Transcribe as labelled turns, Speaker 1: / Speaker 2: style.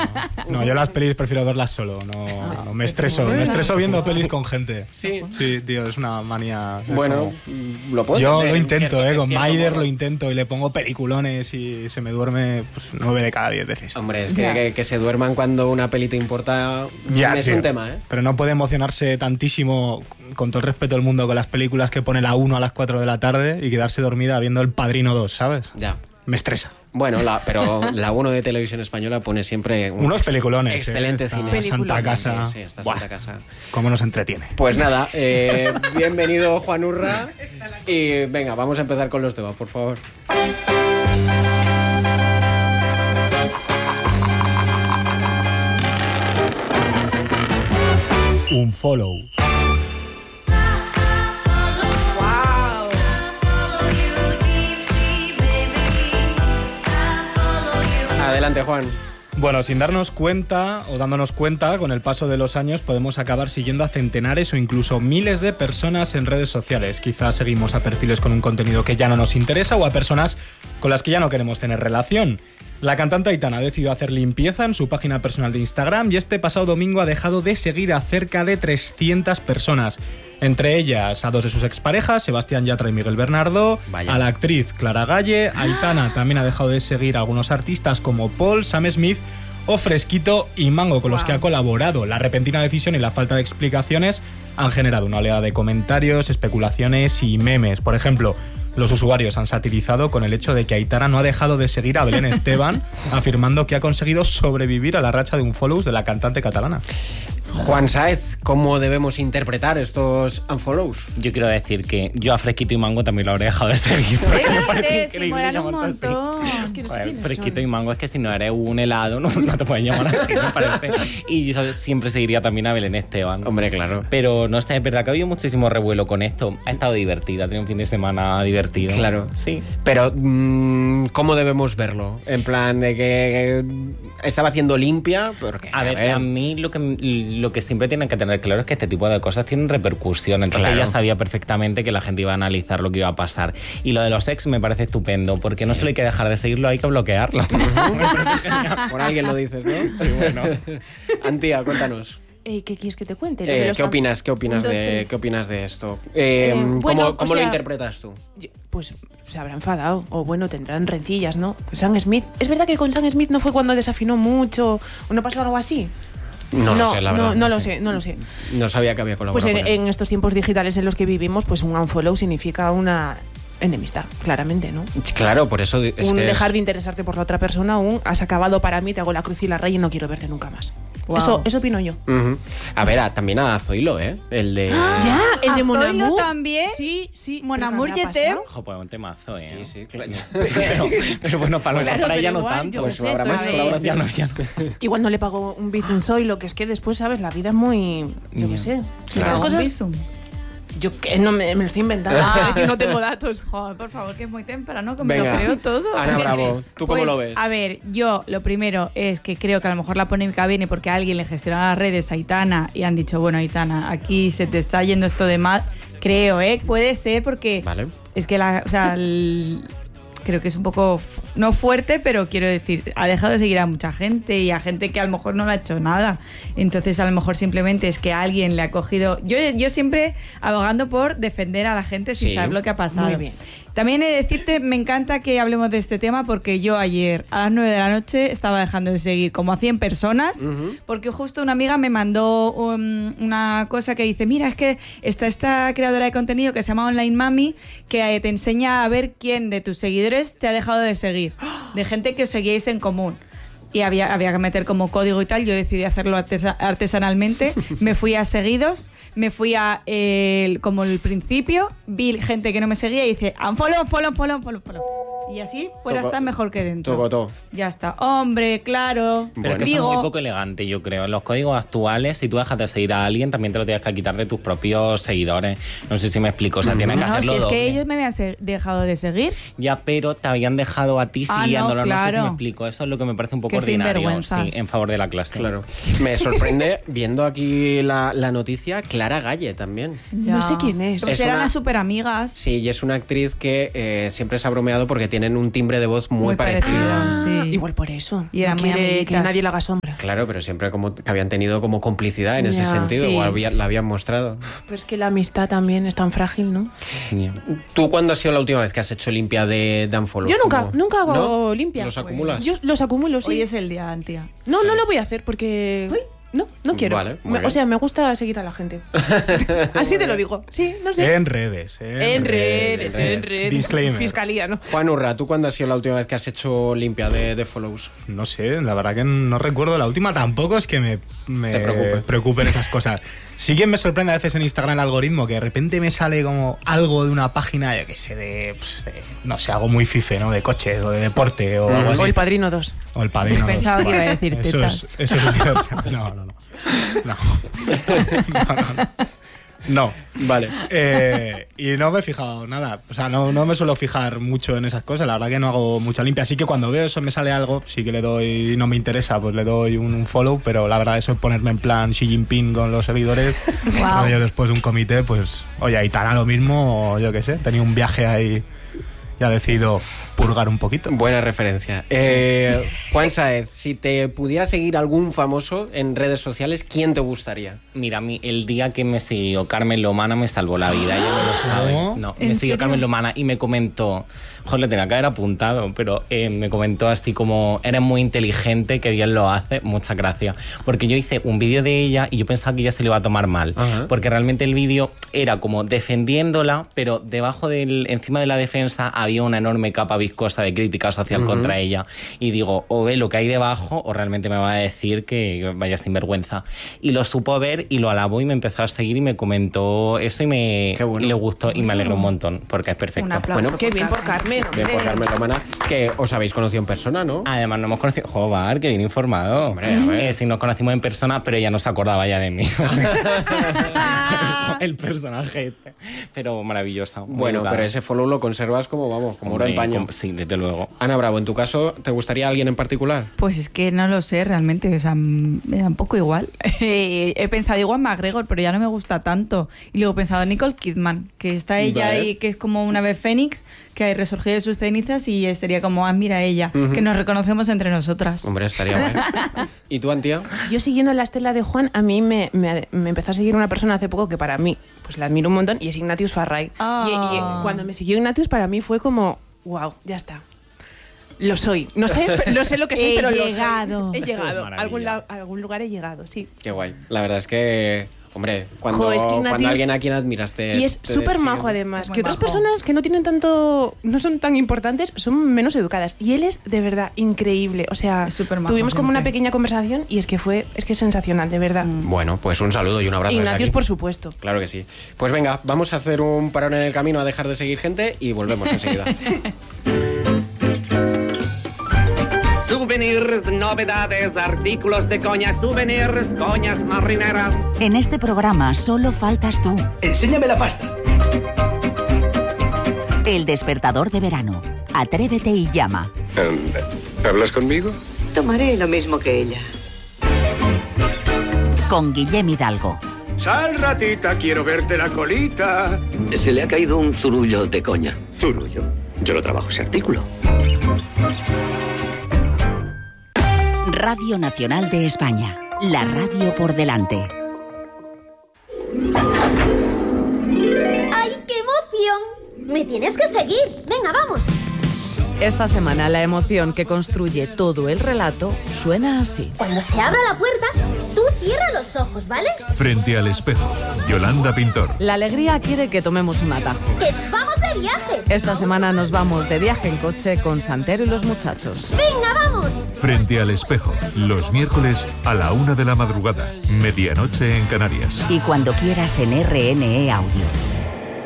Speaker 1: No, yo las pelis prefiero verlas solo. No me estreso. Me estreso viendo pelis con gente.
Speaker 2: Sí.
Speaker 1: Sí, tío, es una manía.
Speaker 2: Bueno, lo puedo
Speaker 1: yo
Speaker 2: entender,
Speaker 1: lo intento, con Maider
Speaker 2: modo.
Speaker 1: lo intento y le pongo peliculones y se me duerme pues, 9 de cada 10 veces.
Speaker 2: Hombre, es que se duerman cuando una peli te importa es
Speaker 1: tío,
Speaker 2: un tema, ¿eh?
Speaker 1: Pero no puede emocionarse tantísimo, con todo el respeto del mundo, con las películas que pone la 1 a las 4 de la tarde y quedarse dormida viendo El Padrino 2, ¿sabes?
Speaker 2: Ya.
Speaker 1: Me estresa.
Speaker 2: Bueno, pero la 1 de Televisión Española pone siempre
Speaker 1: unos peliculones.
Speaker 2: Excelente cine.
Speaker 1: Santa Casa.
Speaker 2: Sí, esta Santa Casa.
Speaker 1: Cómo nos entretiene.
Speaker 2: Pues nada, bienvenido Juan Urra. Y venga, vamos a empezar con los temas, por favor.
Speaker 1: Un follow.
Speaker 2: Adelante, Juan.
Speaker 1: Bueno, sin darnos cuenta o dándonos cuenta, con el paso de los años podemos acabar siguiendo a centenares o incluso miles de personas en redes sociales. Quizás seguimos a perfiles con un contenido que ya no nos interesa o a personas con las que ya no queremos tener relación. La cantante Aitana ha decidido hacer limpieza en su página personal de Instagram y este pasado domingo ha dejado de seguir a cerca de 300 personas. Entre ellas a 2 de sus exparejas, Sebastián Yatra y Miguel Bernardo, a la actriz Clara Galle. Aitana también ha dejado de seguir a algunos artistas como Paul, Sam Smith o Fresquito y Mango, con los que ha colaborado. La repentina decisión y la falta de explicaciones han generado una oleada de comentarios, especulaciones y memes. Por ejemplo, los usuarios han satirizado con el hecho de que Aitana no ha dejado de seguir a Belén Esteban, afirmando que ha conseguido sobrevivir a la racha de unfollows de la cantante catalana.
Speaker 2: Juan Sáez, ¿cómo debemos interpretar estos unfollows?
Speaker 3: Yo quiero decir que yo a Fresquito y Mango también lo habré dejado de seguir, porque me parece increíble llamarse así.
Speaker 4: Es que no sé
Speaker 3: Joder,
Speaker 4: quiénes
Speaker 3: Fresquito
Speaker 4: son.
Speaker 3: y Mango es que si no eres un helado no te pueden llamar así, me parece. Y yo siempre seguiría también a Belén Esteban.
Speaker 2: Hombre, claro.
Speaker 3: Pero no sé, es verdad que ha habido muchísimo revuelo con esto. Ha estado divertida, ha tenido un fin de semana divertido.
Speaker 2: Claro.
Speaker 3: Sí.
Speaker 2: Pero, ¿cómo debemos verlo? En plan de que estaba haciendo limpia, porque
Speaker 3: A ver, a mí lo que siempre tienen que tener claro es que este tipo de cosas tienen repercusión. Entonces ella sabía perfectamente que la gente iba a analizar lo que iba a pasar. Y lo de los ex me parece estupendo, porque no solo hay que dejar de seguirlo, hay que bloquearlo.
Speaker 2: Por alguien lo dices, ¿no? Sí, bueno. Antía, cuéntanos.
Speaker 4: ¿Qué quieres que te cuente? Lo de los
Speaker 2: ¿Qué opinas de esto? ¿Cómo
Speaker 4: o sea,
Speaker 2: lo interpretas tú?
Speaker 4: Pues se habrá enfadado, o bueno, tendrán rencillas, ¿no? Sam Smith, ¿es verdad que con Sam Smith no fue cuando desafinó mucho o no pasó algo así?
Speaker 2: No lo sé, la verdad.
Speaker 4: No lo sé.
Speaker 2: No sabía que había colaborado
Speaker 4: Pues
Speaker 2: con él.
Speaker 4: en estos tiempos digitales en los que vivimos, pues un unfollow significa una enemistad, claramente, ¿no?
Speaker 2: Claro, por eso es
Speaker 4: un
Speaker 2: que
Speaker 4: dejar de interesarte por la otra persona, has acabado para mí, te hago la cruz y la raya y no quiero verte nunca más.
Speaker 5: Wow.
Speaker 4: Eso opino yo.
Speaker 2: Uh-huh. A ver, también a Zoilo, ¿eh? El de...
Speaker 4: Ya, el de Mon
Speaker 5: Zoilo
Speaker 4: Amour
Speaker 5: también.
Speaker 4: Sí.
Speaker 5: Mon
Speaker 4: ¿Pero qué
Speaker 5: Amour
Speaker 4: habrá
Speaker 5: y Etem.
Speaker 4: pasado?
Speaker 3: Ojo, pues un temazo, ¿eh?
Speaker 2: Sí, claro.
Speaker 3: pero bueno, para
Speaker 4: Claro,
Speaker 3: nosotras ya
Speaker 4: pero
Speaker 3: no
Speaker 4: igual,
Speaker 3: tanto.
Speaker 4: yo
Speaker 2: Pues
Speaker 4: qué sé,
Speaker 2: habrá más
Speaker 4: ¿sabes?
Speaker 2: colaboraciones.
Speaker 3: Ya no.
Speaker 4: Igual no le pago un bizum Zoilo, que es que después, ¿sabes? La vida es muy... Yo qué sé.
Speaker 2: Claro.
Speaker 4: Estas cosas...
Speaker 5: Bizum.
Speaker 4: Yo que no me lo estoy inventando. Es que no tengo datos.
Speaker 5: Joder, por favor, que es muy temprano, que me
Speaker 2: Venga,
Speaker 5: lo creo todo.
Speaker 2: Ana
Speaker 5: ¿Qué
Speaker 2: Bravo,
Speaker 5: crees?
Speaker 2: ¿tú cómo
Speaker 5: Pues,
Speaker 2: lo ves?
Speaker 5: A ver, yo lo primero es que creo que a lo mejor la polémica viene porque alguien le gestiona las redes a Aitana y han dicho, bueno, Aitana, aquí se te está yendo esto de mal. Creo, puede ser porque
Speaker 2: Vale.
Speaker 5: es que creo que es un poco, no fuerte, pero quiero decir, ha dejado de seguir a mucha gente y a gente que a lo mejor no le ha hecho nada. Entonces, a lo mejor simplemente es que alguien le ha cogido... Yo siempre abogando por defender a la gente sin
Speaker 2: Sí,
Speaker 5: saber lo que ha pasado.
Speaker 4: muy bien.
Speaker 5: También he de decirte, me encanta que hablemos de este tema porque yo ayer a las 9 de la noche estaba dejando de seguir como a 100 personas porque justo una amiga me mandó una cosa que dice, mira, es que está esta creadora de contenido que se llama Online Mami que te enseña a ver quién de tus seguidores te ha dejado de seguir, de gente que os seguíais en común. Y había que meter como código y tal. Yo decidí hacerlo artesanalmente. Me fui a seguidos, me fui a como el principio, vi gente que no me seguía y dice unfollow. Y así fuera
Speaker 2: Tocó-
Speaker 5: está mejor que dentro.
Speaker 2: Tocó.
Speaker 5: Ya está. Hombre, claro.
Speaker 3: Pero es que eso es muy poco elegante, yo creo. En los códigos actuales, si tú dejas de seguir a alguien, también te lo tienes que quitar de tus propios seguidores. No sé si me explico. O sea, tienes que
Speaker 5: No,
Speaker 3: hacerlo
Speaker 5: si es que
Speaker 3: doble.
Speaker 5: ellos me habían
Speaker 6: dejado de seguir.
Speaker 3: Ya, pero te habían dejado a ti siguiéndolo. No sé si
Speaker 6: claro.
Speaker 3: me explico. Eso es lo que me parece un poco
Speaker 6: Qué
Speaker 3: ordinario.
Speaker 6: sinvergüenzas.
Speaker 3: Sí, en favor de la clase.
Speaker 2: Claro. Me sorprende, viendo aquí la noticia, Clara Galle también.
Speaker 6: Ya.
Speaker 4: No sé quién es.
Speaker 6: Pues
Speaker 2: Es
Speaker 6: eran
Speaker 2: una-
Speaker 6: las super amigas.
Speaker 2: Sí, y es una actriz que siempre se ha bromeado porque tienen un timbre de voz muy
Speaker 6: Muy
Speaker 2: parecido.
Speaker 6: parecido, sí.
Speaker 4: Igual por eso.
Speaker 6: Y eran
Speaker 4: no
Speaker 6: muy
Speaker 4: quiere que
Speaker 6: amiguitas.
Speaker 4: nadie le haga sombra.
Speaker 2: Claro, pero siempre como que habían tenido como complicidad en ese sentido,
Speaker 4: sí.
Speaker 2: o la habían mostrado.
Speaker 4: Pero es que la amistad también es tan frágil, ¿no?
Speaker 2: ¿Tú cuándo ha sido la última vez que has hecho limpia de unfollow?
Speaker 4: Yo nunca hago
Speaker 2: ¿No?
Speaker 4: limpia.
Speaker 2: ¿Los acumulas?
Speaker 4: Yo los acumulo, sí.
Speaker 5: Hoy es el día, Antía.
Speaker 4: No lo voy a hacer porque... No quiero.
Speaker 2: Vale, muy bien.
Speaker 4: O sea, me gusta seguir a la gente. Así te lo digo. Sí, no sé.
Speaker 1: En redes.
Speaker 4: En redes.
Speaker 1: Disclaimer.
Speaker 4: Fiscalía, ¿no?
Speaker 2: Juan Urra, ¿tú cuándo ha sido la última vez que has hecho limpia de follows?
Speaker 1: No sé, la verdad que no recuerdo la última. Tampoco es que me preocupen esas cosas. Sí que me sorprende a veces en Instagram el algoritmo, que de repente me sale como algo de una página, yo que sé, de no sé, algo muy fife, ¿no? De coches o de deporte o algo así.
Speaker 4: O El Padrino 2.
Speaker 1: O El Padrino.
Speaker 5: Pensaba que iba a decir
Speaker 1: eso
Speaker 5: tetas.
Speaker 1: eso es universal. No. No.
Speaker 2: Vale.
Speaker 1: Y no me he fijado nada. O sea, no me suelo fijar mucho en esas cosas. La verdad que no hago mucha limpia. Así que cuando veo eso, me sale algo, sí que le doy, no me interesa, pues le doy un follow. Pero la verdad, eso es ponerme en plan Xi Jinping con los seguidores.
Speaker 5: Wow.
Speaker 1: Yo después de un comité, pues, oye, Aitana lo mismo, o yo qué sé, tenía un viaje ahí y ha decidido purgar un poquito.
Speaker 2: Buena referencia. Juan Sáez, si te pudiera seguir algún famoso en redes sociales, ¿quién te gustaría?
Speaker 3: Mira, a mí el día que me siguió Carmen Lomana me salvó la vida, ella no lo sabe. No,
Speaker 5: ¿En
Speaker 3: me siguió
Speaker 5: serio?
Speaker 3: Carmen Lomana y me comentó, joder, le tenía que haber apuntado, pero me comentó así como, eres muy inteligente, que bien lo hace, muchas gracias. Porque yo hice un vídeo de ella y yo pensaba que ella se lo iba a tomar mal.
Speaker 2: Ajá.
Speaker 3: Porque realmente el vídeo era como defendiéndola, pero debajo encima de la defensa había una enorme capa viscosa de crítica social contra ella. Y digo, o ve lo que hay debajo o realmente me va a decir que vaya sinvergüenza. Y lo supo ver y lo alabó y me empezó a seguir y me comentó eso y
Speaker 2: Qué bueno.
Speaker 3: y le gustó y me alegró un montón porque es perfecto.
Speaker 5: Un aplauso.
Speaker 2: Bueno,
Speaker 4: Qué bien por Carmen.
Speaker 2: Bien por
Speaker 4: hombre.
Speaker 2: Carmen Lomana, que os habéis conocido en persona, ¿no?
Speaker 3: Además, no hemos conocido. Joder, que bien informado.
Speaker 2: Hombre, a ver.
Speaker 3: Sí, nos conocimos en persona, pero ella no se acordaba ya de mí. O sea, el personaje este. Pero maravillosa. muy
Speaker 2: Bueno,
Speaker 3: educada.
Speaker 2: pero ese follow lo conservas como, vamos, como oro en
Speaker 3: Hombre,
Speaker 2: paño.
Speaker 3: Sí, desde luego.
Speaker 2: Ana Bravo, en tu caso, ¿te gustaría alguien en particular?
Speaker 5: Pues es que no lo sé realmente, o sea, me da un poco igual. He pensado igual McGregor, pero ya no me gusta tanto. Y luego he pensado Nicole Kidman, que está ella
Speaker 2: Vale.
Speaker 5: ahí, que es como una ave fénix, que ha resurgido de sus cenizas y sería como, mira ella, que nos reconocemos entre nosotras.
Speaker 2: Hombre, estaría bien. ¿Y tú, Antía?
Speaker 4: Yo siguiendo la estela de Juan, a mí me empezó a seguir una persona hace poco que para mí, pues la admiro un montón, y es Ignatius Farray.
Speaker 5: Ah.
Speaker 4: Y cuando me siguió Ignatius, para mí fue como, wow, ya está. Lo soy. No sé lo que soy,
Speaker 5: He
Speaker 4: pero
Speaker 5: llegado.
Speaker 4: lo soy. He llegado.
Speaker 3: Maravilla.
Speaker 4: A algún lugar he llegado, sí.
Speaker 2: Qué guay. La verdad es que, hombre, cuando,
Speaker 4: Jo, es que Ignatius-
Speaker 2: cuando alguien a quien admiraste...
Speaker 4: Y es súper majo además,
Speaker 5: Muy
Speaker 4: que otras
Speaker 5: majo.
Speaker 4: personas que no tienen tanto, no son tan importantes, son menos educadas. Y él es de verdad increíble. O sea,
Speaker 5: Es súper majo
Speaker 4: tuvimos como una
Speaker 5: siempre.
Speaker 4: pequeña conversación y es que es sensacional, de verdad.
Speaker 2: Bueno, pues un saludo y un abrazo desde
Speaker 4: Ignatius,
Speaker 2: aquí.
Speaker 4: por supuesto.
Speaker 2: Claro que sí. Pues venga, vamos a hacer un parón en el camino a dejar de seguir gente y volvemos enseguida.
Speaker 7: Souvenirs, novedades, artículos de coña, souvenirs, coñas marineras.
Speaker 8: En este programa solo faltas tú.
Speaker 9: Enséñame la pasta.
Speaker 8: El despertador de verano. Atrévete y llama.
Speaker 9: ¿Hablas conmigo?
Speaker 10: Tomaré lo mismo que ella.
Speaker 8: Con Guillem Hidalgo.
Speaker 9: Sal, ratita, quiero verte la colita.
Speaker 10: Se le ha caído un zurullo de coña. Zurullo. Yo lo trabajo ese artículo.
Speaker 8: Radio Nacional de España. La radio por delante.
Speaker 11: ¡Ay, qué emoción! Me tienes que seguir. Venga, vamos.
Speaker 12: Esta semana la emoción que construye todo el relato suena así.
Speaker 11: Cuando se abra la puerta, tú cierra los ojos, ¿vale?
Speaker 13: Frente al espejo, Yolanda Pintor.
Speaker 12: La alegría quiere que tomemos un atajo.
Speaker 11: ¡Que nos vamos de viaje!
Speaker 12: Esta semana nos vamos de viaje en coche con Santero y los muchachos.
Speaker 11: ¡Venga, vamos!
Speaker 13: Frente al espejo, los miércoles a la 1 de la madrugada, medianoche en Canarias.
Speaker 8: Y cuando quieras en RNE Audio.